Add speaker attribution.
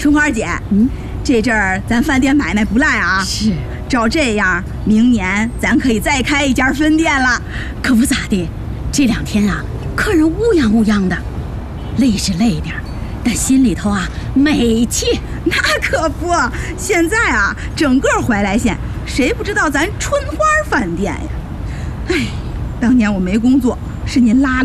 Speaker 1: 春花姐，这阵儿咱饭店买卖不赖啊。
Speaker 2: 是，
Speaker 1: 照这样，明年咱可以再开一家分店了。
Speaker 2: 可不咋的，这2天啊，客人乌泱乌泱的，累是累点，但心里头啊美气。
Speaker 1: 那可不，现在啊，整个怀来县谁不知道咱春花饭店呀？哎，当年我没工作，是您拉了